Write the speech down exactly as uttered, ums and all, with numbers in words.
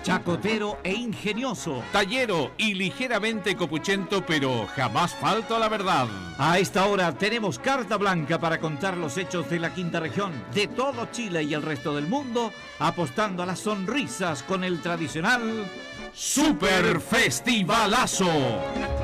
chacotero e ingenioso, tallero y ligeramente copuchento, pero jamás falto a la verdad. A esta hora tenemos carta blanca para contar los hechos de la quinta región, de todo Chile y el resto del mundo, apostando a las sonrisas con el tradicional Super Festivalazo.